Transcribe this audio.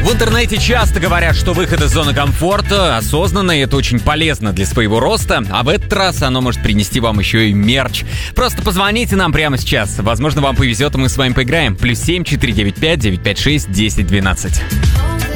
В интернете часто говорят, что выход из зоны комфорта осознанно, и это очень полезно для своего роста, а в этот раз оно может принести вам еще и мерч. Просто позвоните нам прямо сейчас, возможно, вам повезет, и мы с вами поиграем. +7 495 956 10 12.